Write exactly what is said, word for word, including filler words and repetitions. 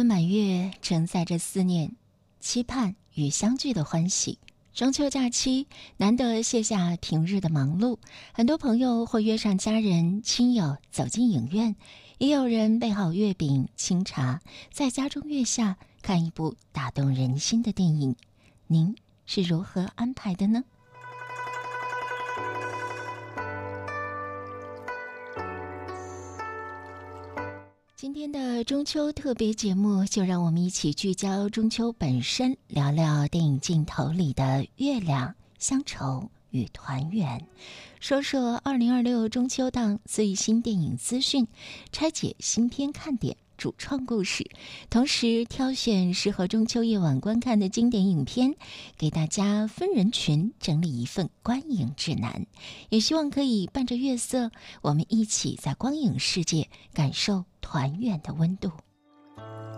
轮满月，承载着思念、期盼与相聚的欢喜。中秋假期难得卸下平日的忙碌，很多朋友会约上家人、亲友走进影院，也有人备好月饼、清茶，在家中月下看一部打动人心的电影。您是如何安排的呢？今天的中秋特别节目，就让我们一起聚焦中秋本身，聊聊电影镜头里的月亮、乡愁与团圆，说说二零二六中秋档最新电影资讯，拆解新片看点、主创故事，同时挑选适合中秋夜晚观看的经典影片，给大家分人群整理一份观影指南，也希望可以伴着月色，我们一起在光影世界感受团圆的温度。